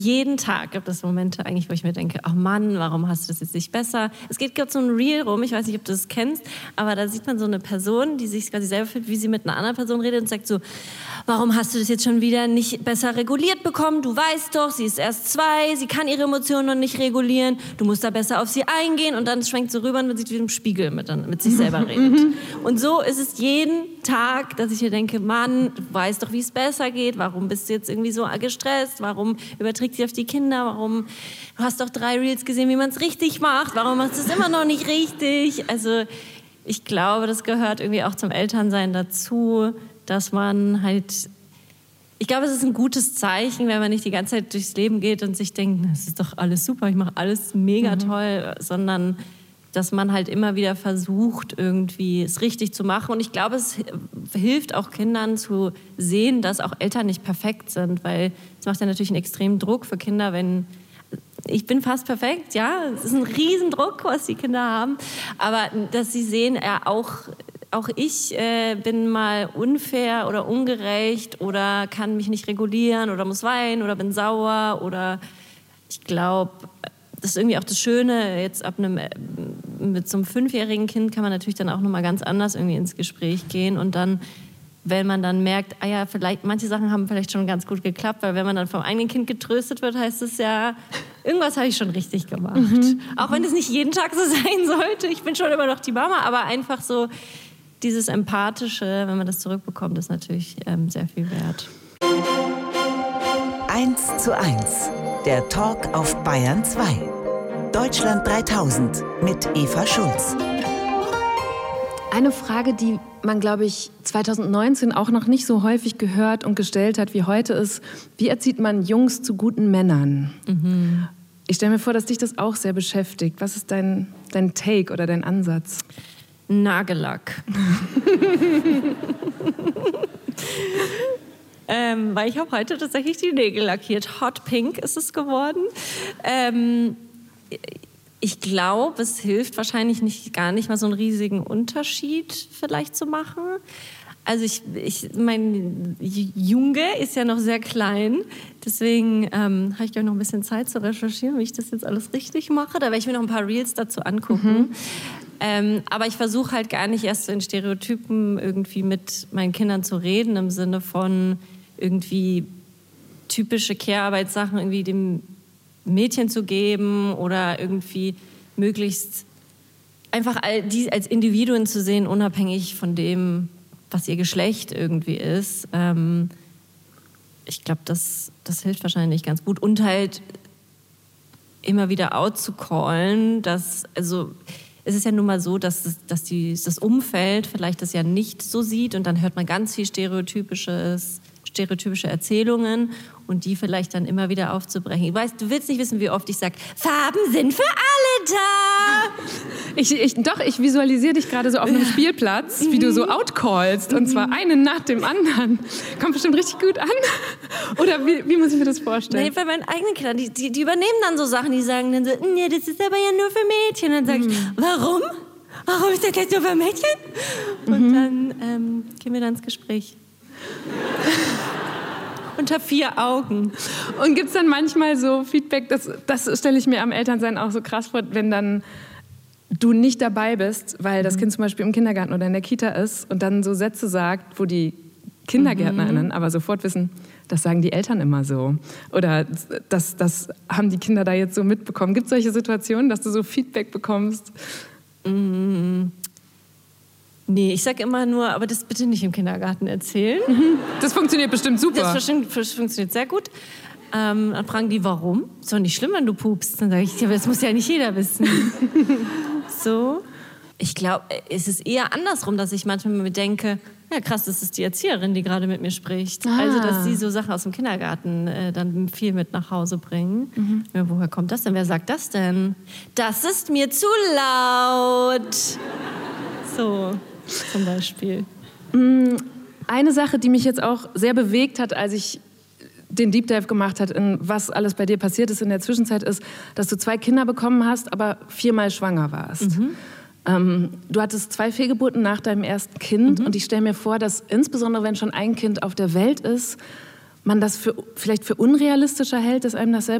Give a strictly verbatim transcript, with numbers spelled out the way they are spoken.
Jeden Tag gibt es Momente eigentlich, wo ich mir denke, ach Mann, warum hast du das jetzt nicht besser? Es geht gerade so ein Reel rum, ich weiß nicht, ob du das kennst, aber da sieht man so eine Person, die sich quasi selber fühlt, wie sie mit einer anderen Person redet und sagt so, warum hast du das jetzt schon wieder nicht besser reguliert bekommen? Du weißt doch, sie ist erst zwei, sie kann ihre Emotionen noch nicht regulieren, du musst da besser auf sie eingehen und dann schwenkt sie rüber und man sieht, wie im Spiegel mit, mit sich selber redet. Und so ist es jeden Tag, dass ich mir denke, Mann, du weißt doch, wie es besser geht, warum bist du jetzt irgendwie so gestresst, warum überträgt sie auf die Kinder, warum, du hast doch drei Reels gesehen, wie man es richtig macht, warum machst du es immer noch nicht richtig? Also ich glaube, das gehört irgendwie auch zum Elternsein dazu, dass man halt, ich glaube, es ist ein gutes Zeichen, wenn man nicht die ganze Zeit durchs Leben geht und sich denkt, das ist doch alles super, ich mache alles mega mhm. toll, sondern dass man halt immer wieder versucht, irgendwie es richtig zu machen. Und ich glaube, es hilft auch Kindern zu sehen, dass auch Eltern nicht perfekt sind, weil es macht ja natürlich einen extremen Druck für Kinder, wenn ich bin fast perfekt, ja, es ist ein Riesendruck, was die Kinder haben, aber dass sie sehen, ja, auch, auch ich äh, bin mal unfair oder ungerecht oder kann mich nicht regulieren oder muss weinen oder bin sauer oder ich glaube, das ist irgendwie auch das Schöne, jetzt ab einem, mit so einem fünfjährigen Kind kann man natürlich dann auch nochmal ganz anders irgendwie ins Gespräch gehen und dann, wenn man dann merkt, ah ja, vielleicht, manche Sachen haben vielleicht schon ganz gut geklappt, weil wenn man dann vom eigenen Kind getröstet wird, heißt es ja, irgendwas habe ich schon richtig gemacht. Mhm. Auch wenn es nicht jeden Tag so sein sollte, ich bin schon immer noch die Mama, aber einfach so dieses Empathische, wenn man das zurückbekommt, ist natürlich ähm, sehr viel wert. Eins zu eins, der Talk auf Bayern zwei. Deutschland dreitausend mit Eva Schulz. Eine Frage, die man, glaube ich, zwanzig neunzehn auch noch nicht so häufig gehört und gestellt hat wie heute ist, wie erzieht man Jungs zu guten Männern? Mhm. Ich stelle mir vor, dass dich das auch sehr beschäftigt. Was ist dein, dein Take oder dein Ansatz? Nagellack. ähm, weil ich habe heute tatsächlich die Nägel lackiert. Hot Pink ist es geworden. Ähm, Ich glaube, es hilft wahrscheinlich nicht, gar nicht mal so einen riesigen Unterschied vielleicht zu machen. Also ich, ich, mein Junge ist ja noch sehr klein, deswegen ähm, habe ich gleich noch ein bisschen Zeit zu recherchieren, wie ich das jetzt alles richtig mache. Da werde ich mir noch ein paar Reels dazu angucken. Mhm. Ähm, aber ich versuche halt gar nicht erst so in Stereotypen irgendwie mit meinen Kindern zu reden, im Sinne von irgendwie typische Care-Arbeitssachen irgendwie dem Mädchen zu geben oder irgendwie möglichst einfach die als Individuen zu sehen, unabhängig von dem, was ihr Geschlecht irgendwie ist. Ähm, ich glaube, das, das hilft wahrscheinlich ganz gut. Und halt immer wieder out zu callen, dass, also es ist ja nun mal so, dass, das, dass die, das Umfeld vielleicht das ja nicht so sieht und dann hört man ganz viel Stereotypisches, stereotypische Erzählungen und die vielleicht dann immer wieder aufzubrechen. Ich weiß, du willst nicht wissen, wie oft ich sage, Farben sind für alle da. Ich, ich, doch, ich visualisiere dich gerade so auf einem Spielplatz, wie du so outcallst und zwar einen nach dem anderen. Kommt bestimmt richtig gut an. Oder wie, wie muss ich mir das vorstellen? Nee, bei meinen eigenen Kindern, die, die, die übernehmen dann so Sachen, die sagen dann so, nee, das ist aber ja nur für Mädchen. Und dann sage ich, warum? Warum ist das jetzt nur für Mädchen? Und mhm. dann ähm, gehen wir dann ins Gespräch. Unter vier Augen. Und gibt es dann manchmal so Feedback, das, das stelle ich mir am Elternsein auch so krass vor, wenn dann du nicht dabei bist, weil das Kind zum Beispiel im Kindergarten oder in der Kita ist und dann so Sätze sagt, wo die KindergärtnerInnen mhm. aber sofort wissen, das sagen die Eltern immer so. Oder das, das haben die Kinder da jetzt so mitbekommen. Gibt es solche Situationen, dass du so Feedback bekommst? Mhm. Nee, ich sage immer nur, aber das bitte nicht im Kindergarten erzählen. Mhm. Das funktioniert bestimmt super. Das, das funktioniert sehr gut. Ähm, dann fragen die, warum? Ist doch nicht schlimm, wenn du pupst. Dann sage ich, ja, das muss ja nicht jeder wissen. So. Ich glaube, es ist eher andersrum, dass ich manchmal mir denke, ja krass, das ist die Erzieherin, die gerade mit mir spricht. Ah. Also, dass sie so Sachen aus dem Kindergarten äh, dann viel mit nach Hause bringen. Mhm. Ja, woher kommt das denn? Wer sagt das denn? Das ist mir zu laut. So. Zum Beispiel. Eine Sache, die mich jetzt auch sehr bewegt hat, als ich den Deep Dive gemacht habe, in was alles bei dir passiert ist in der Zwischenzeit, ist, dass du zwei Kinder bekommen hast, aber viermal schwanger warst. Mhm. Ähm, du hattest zwei Fehlgeburten nach deinem ersten Kind mhm. und ich stelle mir vor, dass insbesondere, wenn schon ein Kind auf der Welt ist, man das für, vielleicht für unrealistischer hält, dass einem das selber